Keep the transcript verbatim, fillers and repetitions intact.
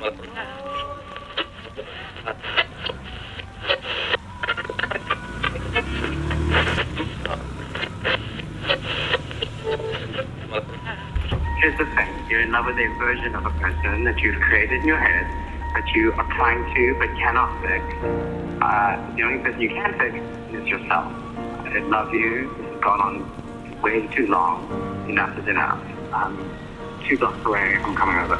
Here's the thing. You're in love with a version of a person that you've created in your head, that you are trying to but cannot fix. Uh, the only person you can fix is yourself. I love you. This has gone on way too long. Enough is enough. Um, two blocks away. I'm coming over.